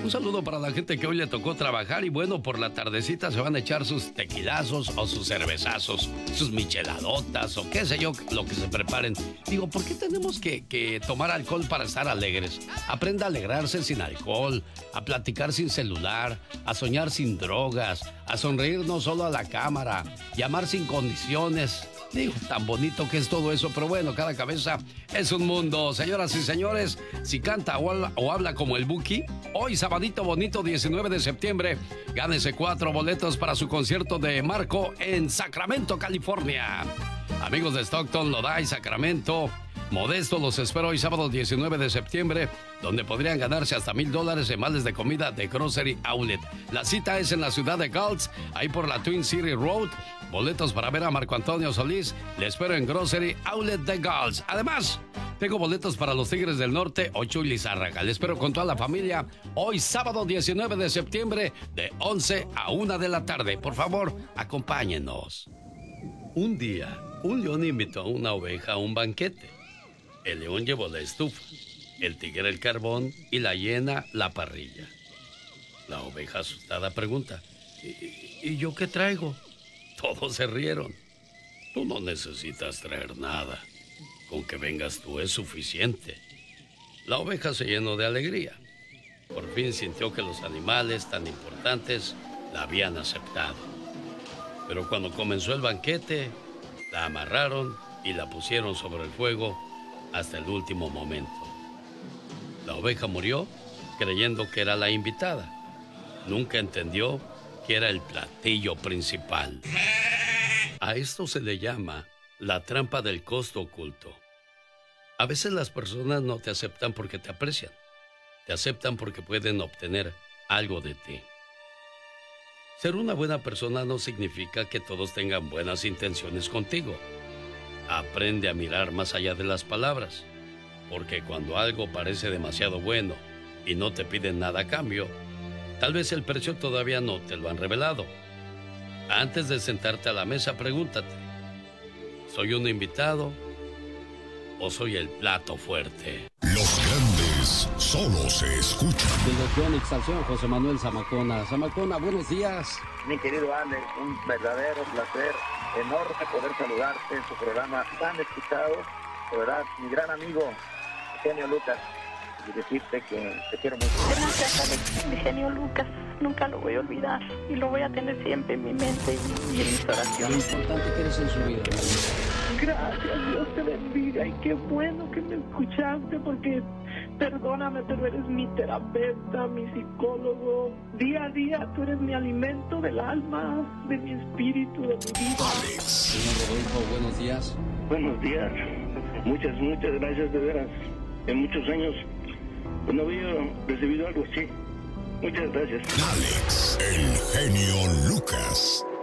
Un saludo para la gente que hoy le tocó trabajar y bueno, por la tardecita se van a echar sus tequilazos o sus cervezazos, sus micheladotas o qué sé yo, lo que se preparen. Digo, ¿por qué tenemos que tomar alcohol para estar alegres? Aprenda a alegrarse sin alcohol, a platicar sin celular, a soñar sin drogas, a sonreír no solo a la cámara y amar sin condiciones. Digo, tan bonito que es todo eso, pero bueno, cada cabeza es un mundo. Señoras y señores, si canta o habla como el Buki, hoy sabadito bonito 19 de septiembre, gánese 4 boletos para su concierto de Marco en Sacramento, California. Amigos de Stockton, Lodi, Sacramento, Modesto, los espero hoy sábado 19 de septiembre, donde podrían ganarse hasta $1,000 en vales de comida de Grocery Outlet. La cita es en la ciudad de Gulch, ahí por la Twin City Road. Boletos para ver a Marco Antonio Solís, le espero en Grocery Outlet de Gulch. Además, tengo boletos para los Tigres del Norte, Ocho y Lizárraga. Le espero con toda la familia hoy sábado 19 de septiembre de 11 a 1 de la tarde. Por favor, acompáñenos. Un día, un león invitó a una oveja a un banquete. El león llevó la estufa, el tigre el carbón y la hiena la parrilla. La oveja asustada pregunta, ¿y yo qué traigo? Todos se rieron. Tú no necesitas traer nada. Con que vengas tú es suficiente. La oveja se llenó de alegría. Por fin sintió que los animales tan importantes la habían aceptado. Pero cuando comenzó el banquete, la amarraron y la pusieron sobre el fuego hasta el último momento. La oveja murió creyendo que era la invitada. Nunca entendió que era el platillo principal. A esto se le llama la trampa del costo oculto. A veces las personas no te aceptan porque te aprecian. Te aceptan porque pueden obtener algo de ti. Ser una buena persona no significa que todos tengan buenas intenciones contigo. Aprende a mirar más allá de las palabras, porque cuando algo parece demasiado bueno y no te piden nada a cambio, tal vez el precio todavía no te lo han revelado. Antes de sentarte a la mesa, pregúntate, ¿soy un invitado o soy el plato fuerte? Los grandes solo se escuchan. De Yonix al señor José Manuel Zamacona. Zamacona, buenos días. Mi querido Alex, un verdadero placer, enorme poder saludarte en tu programa tan escuchado. De verdad, mi gran amigo, Genio Lucas, y decirte que te quiero mucho. Gracias, Alex, mi genio Lucas. Nunca lo voy a olvidar y lo voy a tener siempre en mi mente y en mis oraciones. Lo importante que eres en su vida. Gracias, Dios te bendiga y qué bueno que me escuchaste porque perdóname, pero eres mi terapeuta, mi psicólogo. Día a día tú eres mi alimento del alma, de mi espíritu, de mi vida. Alex. Señor Rodolfo, buenos días. Buenos días. Muchas gracias de veras. En muchos años no había recibido algo así. Muchas gracias. Alex, el genio Lucas.